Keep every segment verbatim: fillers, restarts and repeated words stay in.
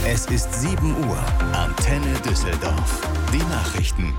Es ist sieben Uhr. Antenne Düsseldorf. Die Nachrichten.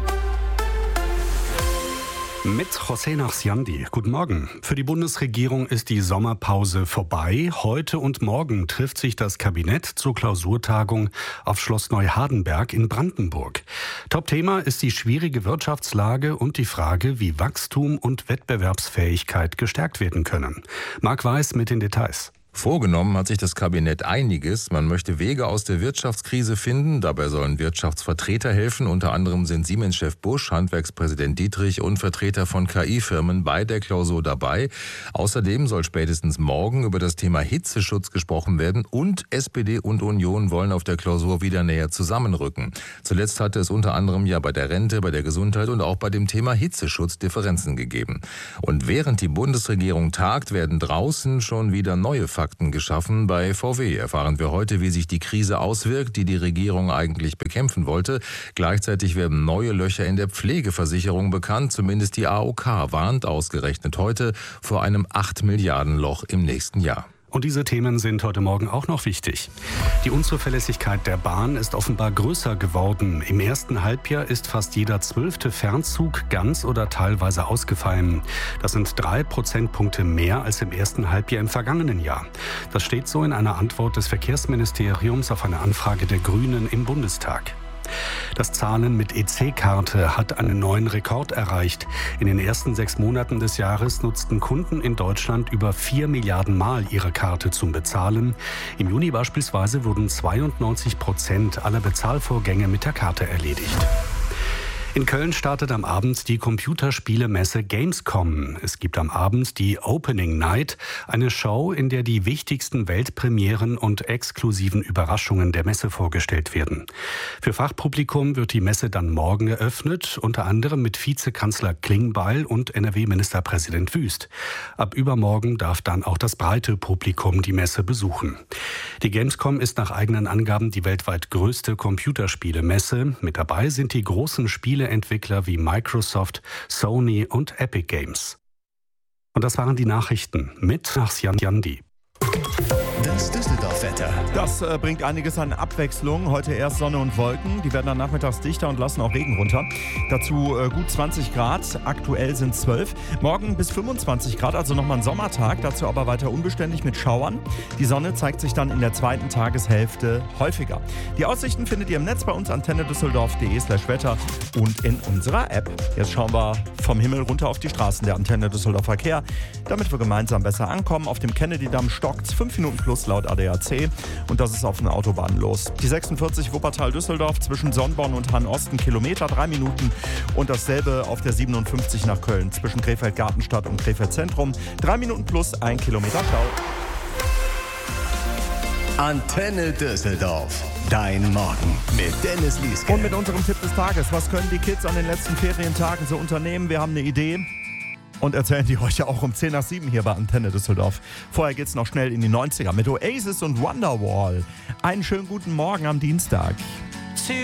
Mit José Nachsiandi. Guten Morgen. Für die Bundesregierung ist die Sommerpause vorbei. Heute und morgen trifft sich das Kabinett zur Klausurtagung auf Schloss Neuhardenberg in Brandenburg. Top-Thema ist die schwierige Wirtschaftslage und die Frage, wie Wachstum und Wettbewerbsfähigkeit gestärkt werden können. Marc Weiß mit den Details. Vorgenommen hat sich das Kabinett einiges. Man möchte Wege aus der Wirtschaftskrise finden. Dabei sollen Wirtschaftsvertreter helfen. Unter anderem sind Siemens-Chef Busch, Handwerkspräsident Dietrich und Vertreter von K I-Firmen bei der Klausur dabei. Außerdem soll spätestens morgen über das Thema Hitzeschutz gesprochen werden. Und S P D und Union wollen auf der Klausur wieder näher zusammenrücken. Zuletzt hatte es unter anderem ja bei der Rente, bei der Gesundheit und auch bei dem Thema Hitzeschutz Differenzen gegeben. Und während die Bundesregierung tagt, werden draußen schon wieder neue Fakten geschaffen. Bei V W erfahren wir heute, wie sich die Krise auswirkt, die die Regierung eigentlich bekämpfen wollte. Gleichzeitig werden neue Löcher in der Pflegeversicherung bekannt. Zumindest die A O K warnt ausgerechnet heute vor einem acht Milliarden Loch im nächsten Jahr. Und diese Themen sind heute Morgen auch noch wichtig. Die Unzuverlässigkeit der Bahn ist offenbar größer geworden. Im ersten Halbjahr ist fast jeder zwölfte Fernzug ganz oder teilweise ausgefallen. Das sind drei Prozentpunkte mehr als im ersten Halbjahr im vergangenen Jahr. Das steht so in einer Antwort des Verkehrsministeriums auf eine Anfrage der Grünen im Bundestag. Das Zahlen mit E C-Karte hat einen neuen Rekord erreicht. In den ersten sechs Monaten des Jahres nutzten Kunden in Deutschland über vier Milliarden Mal ihre Karte zum Bezahlen. Im Juni beispielsweise wurden zweiundneunzig Prozent aller Bezahlvorgänge mit der Karte erledigt. In Köln startet am Abend die Computerspielemesse Gamescom. Es gibt am Abend die Opening Night, eine Show, in der die wichtigsten Weltpremieren und exklusiven Überraschungen der Messe vorgestellt werden. Für Fachpublikum wird die Messe dann morgen eröffnet, unter anderem mit Vizekanzler Klingbeil und N R W-Ministerpräsident Wüst. Ab übermorgen darf dann auch das breite Publikum die Messe besuchen. Die Gamescom ist nach eigenen Angaben die weltweit größte Computerspielemesse. Mit dabei sind die großen Spiele Entwickler wie Microsoft, Sony und Epic Games. Und das waren die Nachrichten mit Nachsiandi. Das Düsseldorf-Wetter. Das äh, bringt einiges an Abwechslung. Heute erst Sonne und Wolken. Die werden dann nachmittags dichter und lassen auch Regen runter. Dazu äh, gut zwanzig Grad. Aktuell sind zwölf. Morgen bis fünfundzwanzig Grad, also nochmal ein Sommertag. Dazu aber weiter unbeständig mit Schauern. Die Sonne zeigt sich dann in der zweiten Tageshälfte häufiger. Die Aussichten findet ihr im Netz bei uns antenne düsseldorf punkt de slash wetter und in unserer App. Jetzt schauen wir vom Himmel runter auf die Straßen der Antenne Düsseldorf Verkehr, damit wir gemeinsam besser ankommen. Auf dem Kennedy-Damm stockt's fünf Minuten plus laut A D A C und das ist auf den Autobahnen los. Die sechsundvierzig Wuppertal-Düsseldorf zwischen Sonnborn und Hahn-Osten Kilometer, drei Minuten und dasselbe auf der siebenundfünfzig nach Köln zwischen Krefeld-Gartenstadt und Krefeld-Zentrum, drei Minuten plus ein Kilometer Stau. Antenne Düsseldorf. Dein Morgen mit Dennis Lieske. Und mit unserem Tipp des Tages. Was können die Kids an den letzten Ferientagen so unternehmen? Wir haben eine Idee und erzählen die euch ja auch um zehn nach sieben hier bei Antenne Düsseldorf. Vorher geht's noch schnell in die neunziger mit Oasis und Wonderwall. Einen schönen guten Morgen am Dienstag.